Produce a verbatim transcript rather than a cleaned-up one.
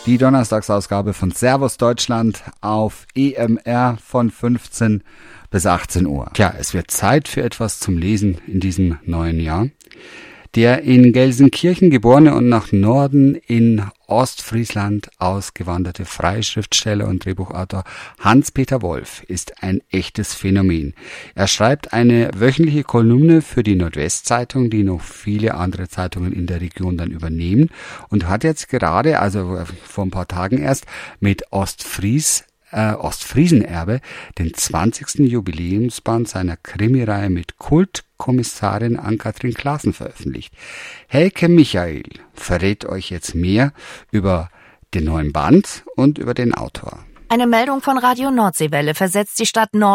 Die Donnerstagsausgabe von Servus Deutschland auf E M R von fünfzehn bis achtzehn Uhr. Tja, es wird Zeit für etwas zum Lesen in diesem neuen Jahr. Der in Gelsenkirchen geborene und nach Norden in Ostfriesland ausgewanderte Freischriftsteller und Drehbuchautor Hans-Peter Wolf ist ein echtes Phänomen. Er schreibt eine wöchentliche Kolumne für die Nordwestzeitung, die noch viele andere Zeitungen in der Region dann übernehmen, und hat jetzt gerade, also vor ein paar Tagen erst, mit Ostfries Äh, Ostfriesenerbe den zwanzigsten Jubiläumsband seiner Krimireihe mit Kultkommissarin Ann-Kathrin Klaassen veröffentlicht. Helke Michael verrät euch jetzt mehr über den neuen Band und über den Autor. Eine Meldung von Radio Nordseewelle versetzt die Stadt Nord